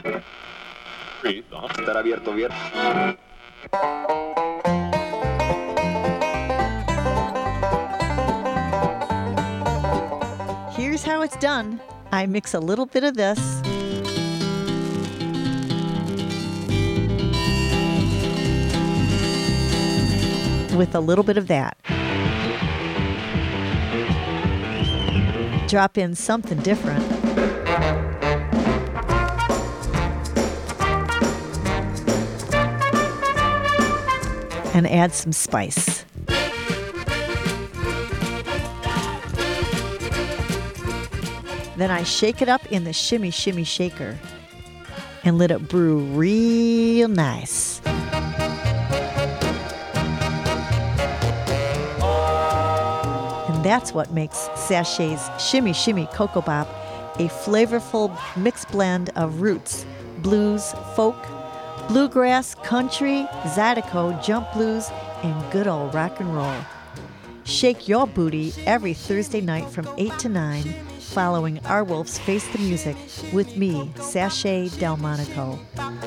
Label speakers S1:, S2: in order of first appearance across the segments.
S1: Sí, estar abierto bien.
S2: Here's how it's done. I mix a little bit of this with a little bit of that. Drop in something different. And add some spice. Then I shake it up in the shimmy shimmy shaker and let it brew real nice. And that's what makes Sachet's Shimmy Shimmy Cocoa Bop a flavorful mixed blend of roots, blues, folk, bluegrass, country, zydeco, jump blues, and good old rock and roll. Shake your booty every Thursday night from 8 to 9, following Our Wolves Face the Music with me, Sachet Delmonico.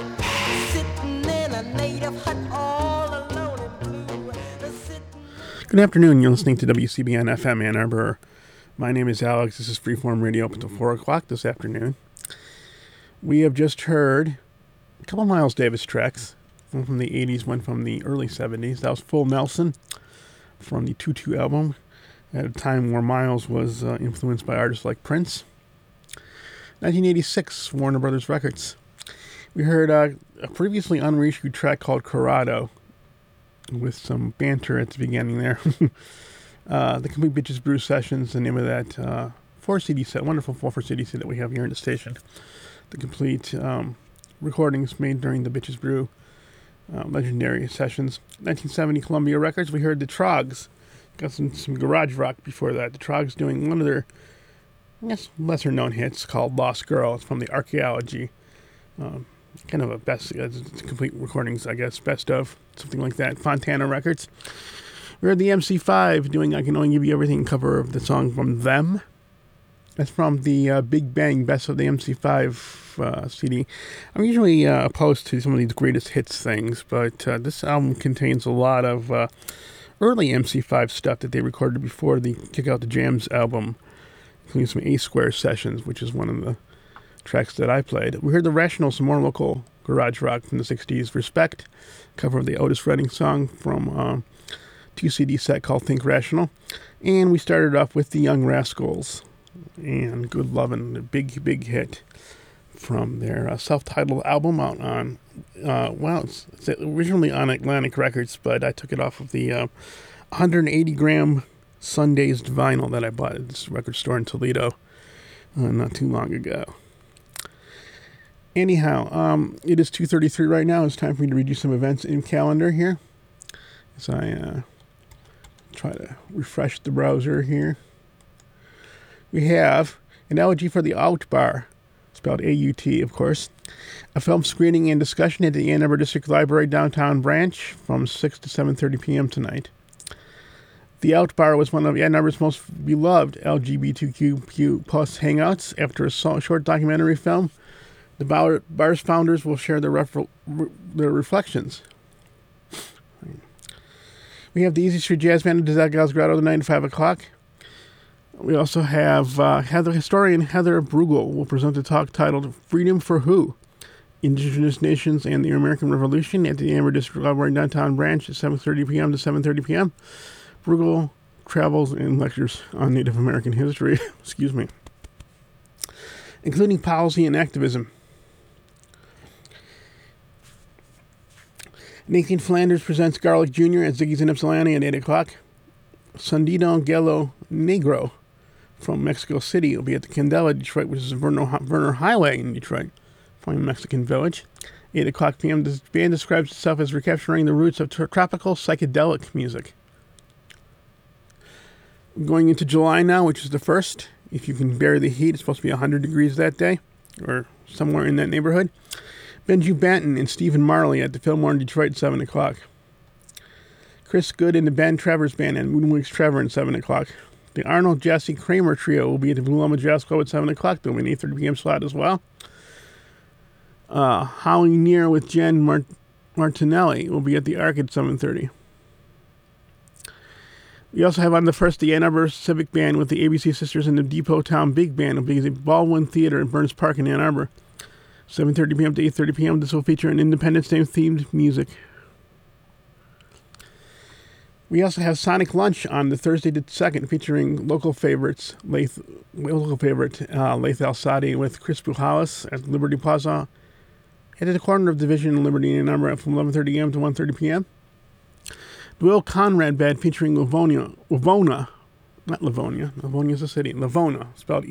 S3: Good afternoon. You're listening to WCBN FM Ann Arbor. My name is Alex. This is Freeform Radio up until 4 o'clock this afternoon. We have just heard a couple of Miles Davis tracks. One from the 80s, one from the early 70s. That was Full Nelson from the 2-2 album, at a time where Miles was influenced by artists like Prince. 1986, Warner Brothers Records. We heard a previously unreissued track called Corrado, with some banter at the beginning there. The Complete Bitches Brew Sessions, the name of that 4-CD set, wonderful 4-CD set that we have here in the station. The complete recordings made during the Bitches Brew legendary sessions. 1970 Columbia Records, we heard the Troggs. Got some garage rock before that. The Troggs doing one of their, I guess, lesser known hits called Lost Girl. It's from the Archaeology. Kind of a best, complete recordings, I guess, best of, something like that. Fontana Records. We heard the MC5 doing I Can Only Give You Everything cover of the song from Them. That's from the Big Bang Best of the MC5 CD. I'm usually opposed to some of these greatest hits things, but this album contains a lot of early MC5 stuff that they recorded before the Kick Out the Jams album, including some A-Square sessions, which is one of the tracks that I played. We heard the Rational, some more local garage rock from the 60s. Respect, cover of the Otis Redding song from 2-CD set called Think Rational. And we started off with the Young Rascals and Good Lovin', a big hit from their self-titled album out on, it's originally on Atlantic Records, but I took it off of the 180-gram Sundazed vinyl that I bought at this record store in Toledo not too long ago. Anyhow, it is 2:33 right now. It's time for me to read you some events in calendar here as I try to refresh the browser here. We have an elegy for the Out Bar, spelled A-U-T, of course. A film screening and discussion at the Ann Arbor District Library downtown branch from 6 to 7:30 p.m. tonight. The Out Bar was one of Ann Arbor's most beloved LGBTQ plus hangouts. After a short documentary film, the bar's founders will share their reflections. We have the Easy Street Jazz Band at Zaga's Grotto tonight at 5 o'clock. We also have historian Heather Bruegel will present a talk titled Freedom for Who? Indigenous Nations and the American Revolution at the Ann Arbor District Library downtown branch at 7:30 p.m. to 7:30 p.m. Bruegel travels and lectures on Native American history, including policy and activism. Nathan Flanders presents Garlic Jr. at Ziggy's in Ypsilanti at 8 o'clock. Sandino Gelo Negro from Mexico City will be at the Candela, Detroit, which is Verner Highway in Detroit, from Mexican Village. 8 o'clock p.m. The band describes itself as recapturing the roots of tropical psychedelic music. Going into July now, which is the 1st. If you can bear the heat, it's supposed to be 100 degrees that day, or somewhere in that neighborhood. Benju Banton and Stephen Marley at the Fillmore in Detroit at 7 o'clock. Chris Good and the Ben Travers Band and Moonwings Trevor at 7 o'clock. The Arnold Jassy Kramer Trio will be at the Blue Llama Jazz Club at 7 o'clock. There'll be an 8:30 p.m. slot as well. Howling Near with Jen Martinelli will be at the Arc at 7:30. We also have on the 1st the Ann Arbor Civic Band with the ABC Sisters and the Depot Town Big Band. Will be at the Baldwin Theater in Burns Park in Ann Arbor, 7:30 p.m. to 8:30 p.m. This will feature an Independence Day themed music. We also have Sonic Lunch on the Thursday the 2nd, featuring local favorite Laith Al-Sadi with Chris Pujalis at Liberty Plaza at the corner of Division and Liberty in Ann Arbor from 11:30 a.m. to 1:30 p.m. The Will Conrad Band featuring Livona, not Livonia, Livonia is a city, Livona, spelled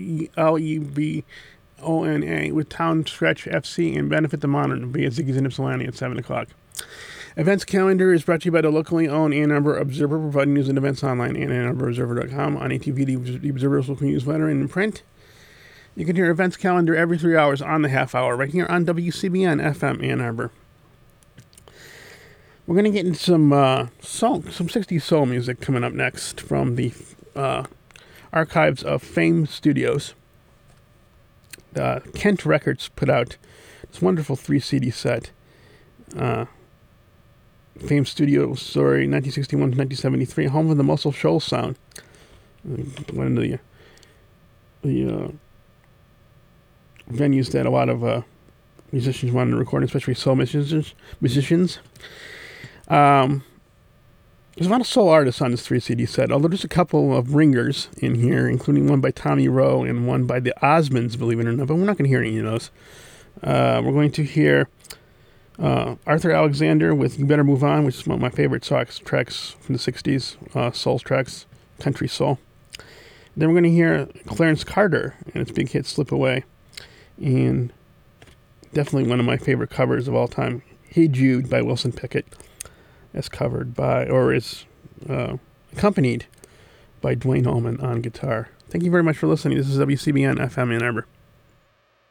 S3: Levona, with Town Stretch FC and Benefit the Modern, will be at Ziggy's in Ypsilanti at 7 o'clock. Events calendar is brought to you by the locally owned Ann Arbor Observer, providing news and events online at AnnArborObserver.com, on ATV, the Observer's local newsletter, and in print. You can hear events calendar every 3 hours on the half hour, right here on WCBN FM Ann Arbor. We're going to get into some 60s soul music coming up next from the archives of Fame Studios. Kent Records put out this wonderful 3-CD set. Fame Studios, 1961 to 1973, home of the Muscle Shoals sound. One of the venues that a lot of musicians wanted to record, especially soul musicians. There's a lot of soul artists on this 3-CD set, although there's a couple of ringers in here, including one by Tommy Rowe and one by the Osmonds, believe it or not, but we're not going to hear any of those. We're going to hear Arthur Alexander with You Better Move On, which is one of my favorite tracks from the 60s, soul tracks, country soul. Then we're going to hear Clarence Carter and its big hit Slip Away, and definitely one of my favorite covers of all time, Hey Jude by Wilson Pickett, as covered by, or is accompanied by Dwayne Allman on guitar. Thank you very much for listening. This is WCBN FM Ann Arbor.